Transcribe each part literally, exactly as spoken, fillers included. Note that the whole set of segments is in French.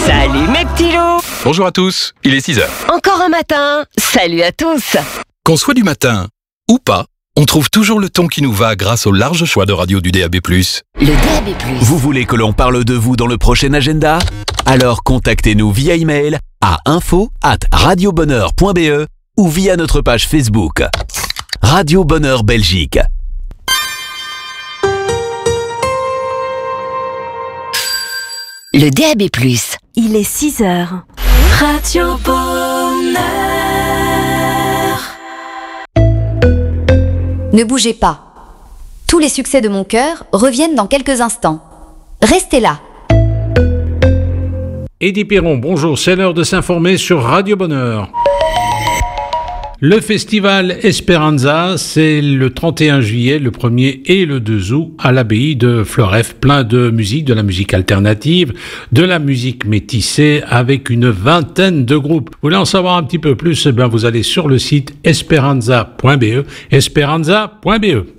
Salut mes petits loups. Bonjour à tous, il est six heures. Encore un matin, salut à tous. Qu'on soit du matin ou pas, on trouve toujours le ton qui nous va grâce au large choix de radio du D A B plus. Le D A B plus. Vous voulez que l'on parle de vous dans le prochain agenda ? Alors contactez-nous via email à info arobase radiobonheur point b e ou via notre page Facebook. Radio Bonheur Belgique. Le D A B plus. Il est six heures. Radio Bonheur. Ne bougez pas. Tous les succès de mon cœur reviennent dans quelques instants. Restez là. Eddie Perron, bonjour, c'est l'heure de s'informer sur Radio Bonheur. Le festival Esperanza, c'est le trente et un juillet, le premier et le deux août à l'abbaye de Floreffe. Plein de musique, de la musique alternative, de la musique métissée avec une vingtaine de groupes. Vous voulez en savoir un petit peu plus? Eh bien, vous allez sur le site esperanza point b e, esperanza point b e.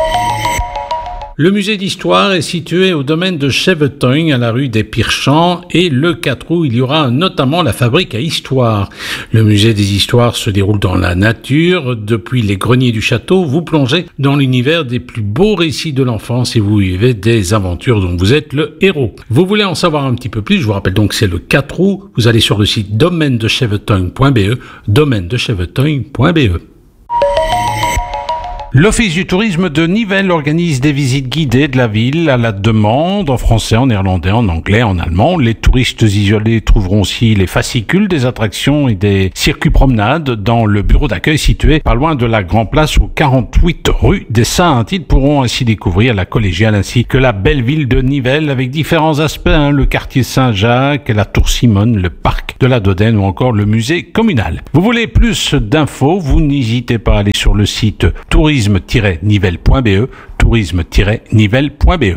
Le musée d'histoire est situé au domaine de Cheveteuil, à la rue des Pirchamps, et le quatre août, il y aura notamment la fabrique à histoire. Le musée des histoires se déroule dans la nature. Depuis les greniers du château, vous plongez dans l'univers des plus beaux récits de l'enfance et vous vivez des aventures dont vous êtes le héros. Vous voulez en savoir un petit peu plus? Je vous rappelle donc que c'est le quatre août. Vous allez sur le site domaine de cheveteuil point b e, domaine de cheveteuil point b e. L'Office du tourisme de Nivelles organise des visites guidées de la ville à la demande, en français, en néerlandais, en anglais, en allemand. Les touristes isolés trouveront aussi les fascicules des attractions et des circuits promenades dans le bureau d'accueil situé pas loin de la Grand Place au quarante-huit rue des Saints. Ils pourront ainsi découvrir la collégiale ainsi que la belle ville de Nivelles avec différents aspects, hein, le quartier Saint-Jacques, la tour Simone, le parc de la Dodène ou encore le musée communal. Vous voulez plus d'infos? Vous n'hésitez pas à aller sur le site tourisme tiret nivelles point b e, tourisme tiret nivelles point b e.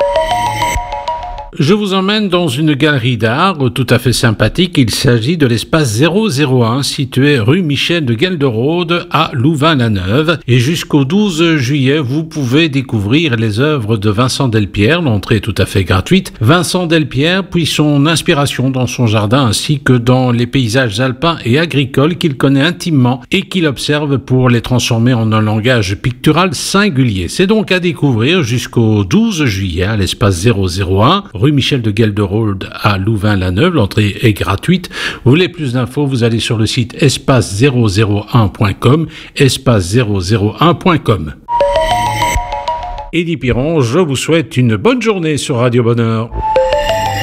Je vous emmène dans une galerie d'art tout à fait sympathique. Il s'agit de l'espace zéro zéro un situé rue Michel de Gelderode à Louvain-la-Neuve. Et jusqu'au douze juillet, vous pouvez découvrir les œuvres de Vincent Delpierre. L'entrée est tout à fait gratuite. Vincent Delpierre puis son inspiration dans son jardin ainsi que dans les paysages alpins et agricoles qu'il connaît intimement et qu'il observe pour les transformer en un langage pictural singulier. C'est donc à découvrir jusqu'au douze juillet à l'espace zéro zéro un rue Michel de Gelderode à Louvain-la-Neuve. L'entrée est gratuite. Vous voulez plus d'infos, vous allez sur le site espace zéro zéro un point com, espace zéro zéro un point com. Eddie Perron, je vous souhaite une bonne journée sur Radio Bonheur.